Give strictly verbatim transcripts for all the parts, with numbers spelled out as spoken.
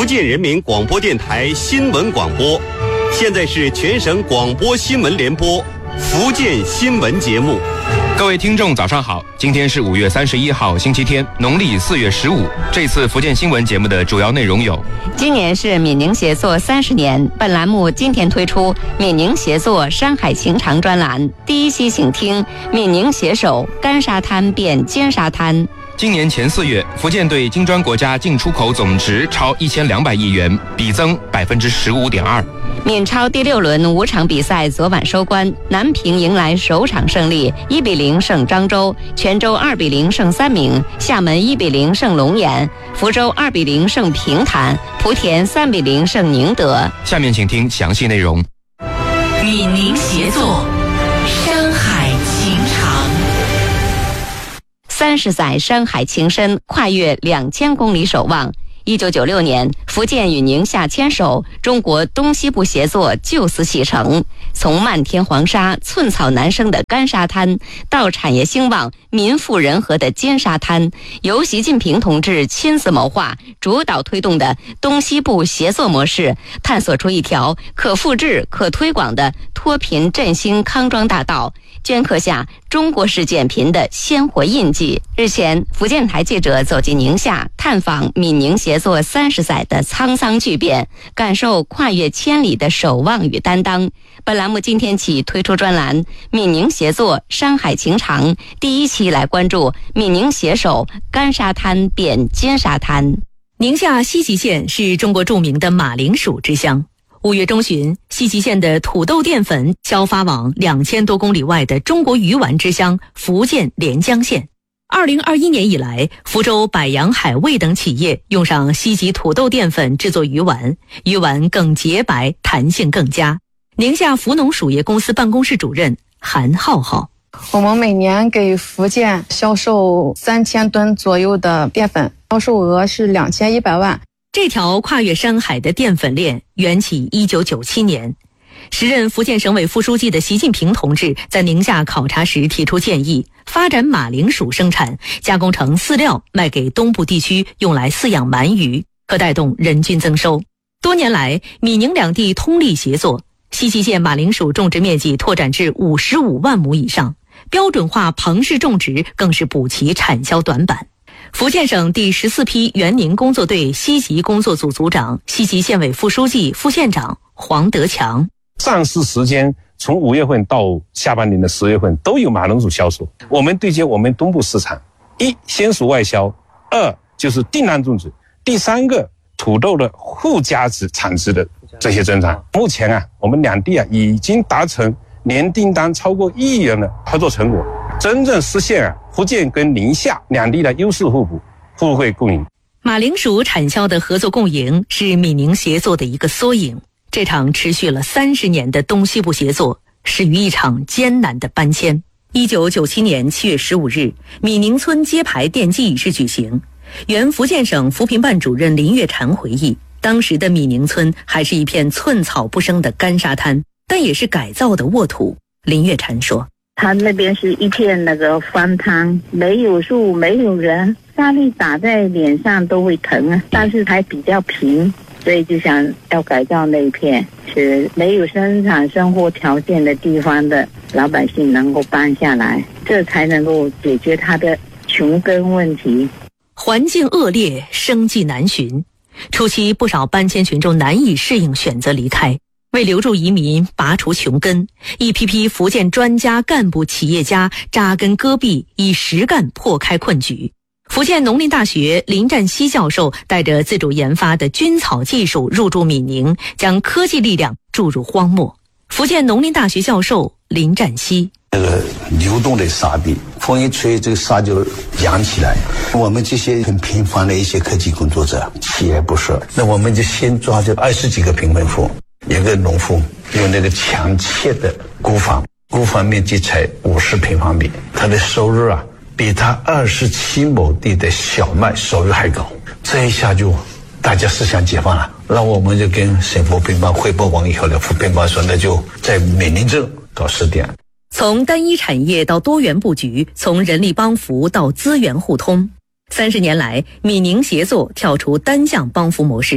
建人民广播电台新闻广播。现在是全省广播新闻联播福建新闻节目。 各位听众早上好，今天是五月三十一号星期天，农历四月十五。这次福建新闻节目的主要内容有： 今年是闽宁协作三十年，本栏目今天推出闽宁协作山海情长专栏，第一期请听闽宁携手干沙滩变尖沙滩。 今年前四月，福建对金砖国家进出口总值超一千两百亿元，比增百分之十五点二。 闽超第六轮五场比赛昨晚收官，南平迎来首场胜利，一比零胜漳州，泉州二比零胜三明，厦门一比零胜龙岩，福州二比零胜平潭，莆田三比零胜宁德。 下面请听详细内容。 闽宁协作，山海情长。 三十载山海情深，跨越两千公里守望。一九九六年，福建与宁夏牵手，中国东西部协作就此启程。从漫天黄沙、寸草难生的干沙滩，到产业兴旺、民富人和的尖沙滩，由习近平同志亲自谋划、主导推动的东西部协作模式，探索出一条可复制、可推广的脱贫振兴康庄大道，镌刻下中国式减贫的鲜活印记。日前，福建台记者走进宁夏，探访闽宁协作三十载的沧桑巨变，感受跨越千里的守望与担当。本栏目今天起推出专栏《闽宁协作山海情长》，第一期来关注闽宁携手干沙滩变尖沙滩。 宁夏西吉县是中国著名的马铃薯之乡。五月中旬，西吉县的土豆淀粉销发往两千多公里外的中国鱼丸之乡福建连江县。二零二一年以来，福州百洋海味等企业用上西吉土豆淀粉制作鱼丸，鱼丸更洁白，弹性更佳。宁夏福农属业公司办公室主任韩浩浩： 我们每年给福建销售三千吨左右的淀粉，销售额是两千一百万。 这条跨越山海的淀粉链缘起一九九七年，时任福建省委副书记的习近平同志在宁夏考察时提出建议，发展马铃薯生产，加工成饲料卖给东部地区，用来饲养鳗鱼，可带动人均增收。多年来，闽宁两地通力协作，西吉县马铃薯种植面积拓展至五十五万亩以上，标准化棚式种植更是补齐产销短板。福建省第十四批援宁工作队西吉工作组组长、西吉县委副书记、副县长黄德强： 上市时间从五月份到下半年的十月份都有马铃薯销售。我们对接我们东部市场，一鲜薯外销，二就是定量种植，第三个土豆的附加值产值的这些增长。目前啊，我们两地啊已经达成年订单超过一亿元的合作成果，真正实现啊福建跟宁夏两地的优势互补、互惠共赢。 马铃薯产销的合作共赢是闽宁协作的一个缩影。这场持续了三十年的东西部协作，始于一场艰难的搬迁。一九九七年七月十五日，闽宁村揭牌奠基仪式举行。原福建省扶贫办主任林月婵回忆，当时的闽宁村还是一片寸草不生的干沙滩，但也是改造的沃土。林月婵说： 他那边是一片那个荒滩，没有树，没有人，沙粒打在脸上都会疼啊，但是还比较平，所以就想要改造那一片，使没有生产生活条件的地方的老百姓能够搬下来，这才能够解决他的穷根问题。 环境恶劣，生计难寻，初期不少搬迁群众难以适应，选择离开。为留住移民，拔除穷根，一批批福建专家、干部、企业家扎根戈壁，以实干破开困局。福建农林大学林占西教授带着自主研发的菌草技术入驻闽宁，将科技力量注入荒漠。福建农林大学教授林占西： 这个流动的沙地，风一吹，这个沙就扬起来。我们这些很平凡的一些科技工作者，锲而不舍，那我们就先抓这二十几个贫困户。有个农户有那个强切的孤房，孤房面积才五十平方米，他的收入啊比他二十七亩地的小麦收入还高。这一下就大家思想解放了，那我们就跟省扶贫办汇报完以后呢，扶贫办说那就在闽宁镇搞试点。 从单一产业到多元布局，从人力帮扶到资源互通，三十年来，闽宁协作跳出单向帮扶模式。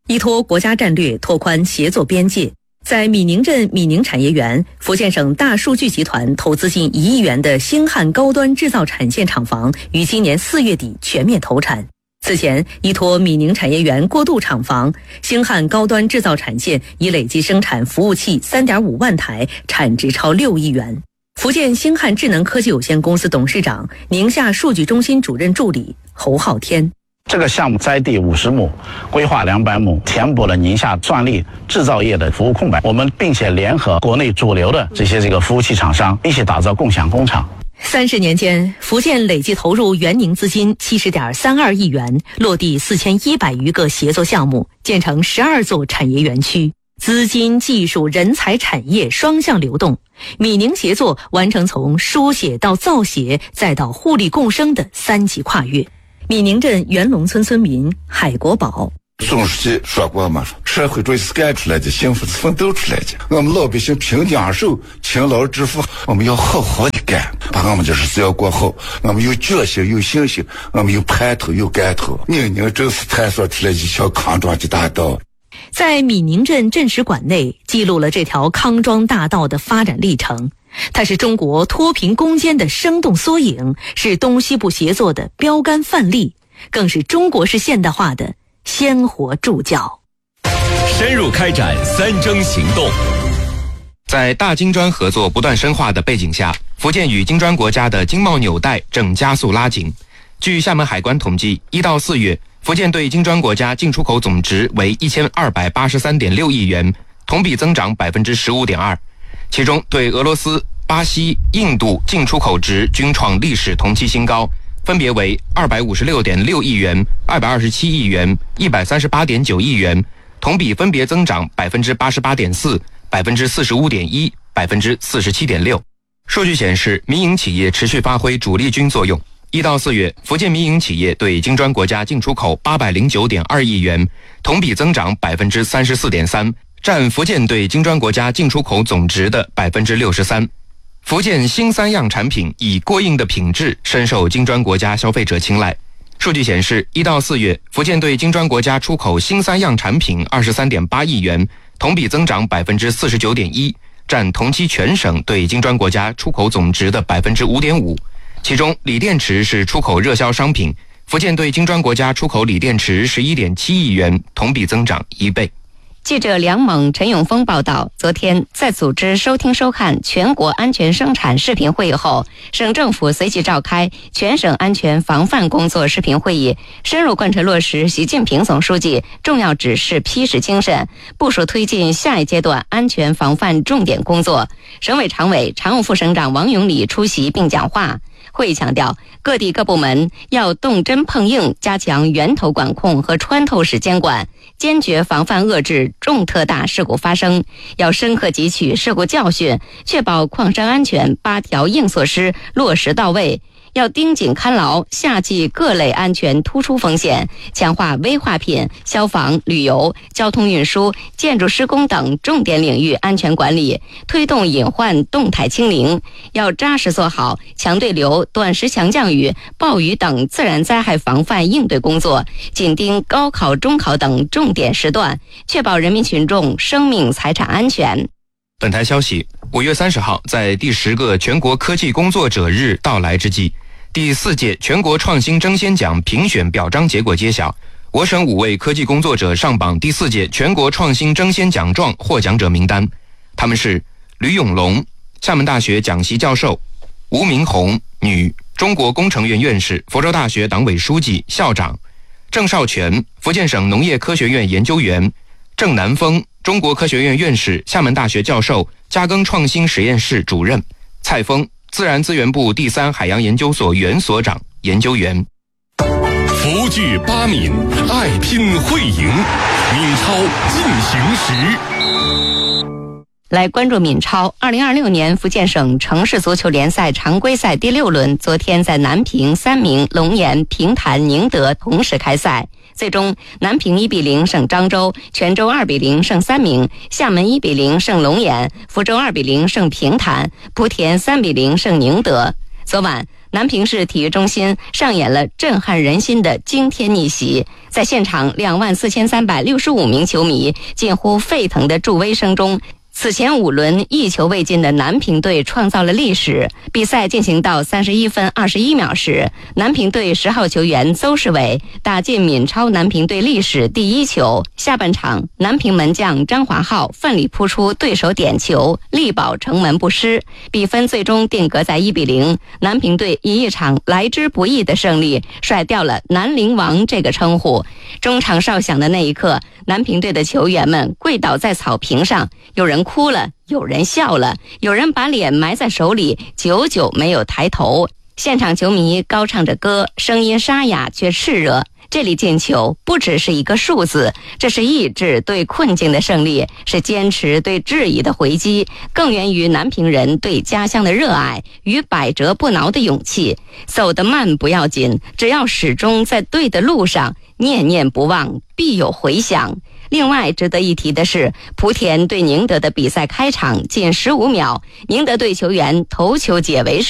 依托国家战略拓宽协作边界，在米宁镇米宁产业园，福建省大数据集团投资近一亿元的星汉高端制造产线厂房于今年四月底全面投产。此前，依托米宁产业园过渡厂房，星汉高端制造产线已累计生产服务器 三点五万台，产值超六亿元。福建星汉智能科技有限公司董事长、宁夏数据中心主任助理侯浩天。 这个项目栽地五十亩，规划两百亩，填补了宁夏专利制造业的服务空白。我们并且联合国内主流的这些这个服务器厂商，一起打造共享工厂。 三十年间，福建累计投入援宁资金七十点三二亿元，落地四千一百余个协作项目，建成十二座产业园区，资金、技术、人才、产业双向流动。米宁协作完成从书写到造协，再到互利共生的三级跨越。米宁镇元龙村村民海国宝。 宋书记说过嘛，社会主义是干出来的，幸福是奋斗出来的。我们老百姓平两手，勤劳致富，我们要好好的干，把我们这日子要过好。我们有决心，有信心，我们有盼头，有干头。宁宁正是探索出来一条康庄的大道。 在米宁镇镇史馆内，记录了这条康庄大道的发展历程。它是中国脱贫攻坚的生动缩影，是东西部协作的标杆范例，更是中国式现代化的鲜活助教。 深入开展三征行动。 在大金砖合作不断深化的背景下，福建与金砖国家的经贸纽带正加速拉紧。据厦门海关统计，一到四月，福建对金砖国家进出口总值为一千二百八十三点六亿元，同比增长百分之十五点二。其中，对俄罗斯、巴西、印度进出口值均创历史同期新高，分别为二百五十六点六亿元、二百二十七亿元、一百三十八点九亿元，同比分别增长百分之八十八点四、百分之四十五点一、百分之四十七点六。数据显示，民营企业持续发挥主力军作用。一到四月，福建民营企业对金砖国家进出口八百零九点二亿元，同比增长百分之三十四点三，占福建对金砖国家进出口总值的百分之六十三。福建新三样产品以过硬的品质深受金砖国家消费者青睐。数据显示，一到四月，福建对金砖国家出口新三样产品二十三点八亿元，同比增长百分之四十九点一，占同期全省对金砖国家出口总值的百分之五点五。其中，锂电池是出口热销商品，福建对金砖国家出口锂电池十一点七亿元，同比增长一倍。 记者梁猛、陈永峰报道，昨天在组织收听收看全国安全生产视频会议后，省政府随即召开全省安全防范工作视频会议，深入贯彻落实习近平总书记重要指示批示精神，部署推进下一阶段安全防范重点工作。省委常委、常务副省长王永礼出席并讲话。会议强调，各地各部门要动真碰硬，加强源头管控和穿透式监管，坚决防范遏制重特大事故发生，要深刻汲取事故教训，确保矿山安全八条硬措施落实到位。要盯紧看牢夏季各类安全突出风险，强化危化品、消防、旅游、交通运输、建筑施工等重点领域安全管理，推动隐患动态清零。要扎实做好强对流、短时强降雨、暴雨等自然灾害防范应对工作，紧盯高考、中考等重点时段，确保人民群众生命财产安全。 本台消息，五月三十号，在第十个全国科技工作者日到来之际，第四届全国创新争先奖评选表彰结果揭晓，我省五位科技工作者上榜第四届全国创新争先奖状获奖者名单，他们是吕永龙，厦门大学讲席教授；吴明红，女，中国工程院院士，福州大学党委书记、校长；郑少全，福建省农业科学院研究员；郑南峰，中国科学院院士，厦门大学教授，嘉庚创新实验室主任；蔡峰，自然资源部第三海洋研究所原所长、研究员。 福聚八闽，爱拼会赢，闽超进行时。 来关注闽超。二零二六年福建省城市足球联赛常规赛第六轮，昨天在南平、三明、龙岩、平潭、宁德同时开赛。最终，南平一比零胜漳州，泉州二比零胜三明，厦门一比零胜龙岩，福州二比零胜平潭，莆田三比零胜宁德。昨晚， 南平市体育中心上演了震撼人心的惊天逆袭，在现场两万四千三百六十五名球迷近乎沸腾的助威声中，此前五轮一球未进的南平队创造了历史。比赛进行到三十一分二十一秒时，南平队十号球员邹世伟打进闽超南平队历史第一球。下半场，南平门将张华浩奋力扑出对手点球，力保城门不失，比分最终定格在一比零。南平队以一场来之不易的胜利甩掉了南陵王这个称呼。中场哨响的那一刻，南平队的球员们跪倒在草坪上，有人哭了，有人笑了，有人把脸埋在手里，久久没有抬头。现场球迷高唱着歌，声音沙哑却炽热。这里进球不只是一个数字，这是意志对困境的胜利，是坚持对质疑的回击，更源于南平人对家乡的热爱与百折不挠的勇气。走得慢不要紧，只要始终在对的路上，念念不忘，必有回响。另外值得一提的是，莆田对宁德的比赛开场仅十五秒，宁德队球员头球解围时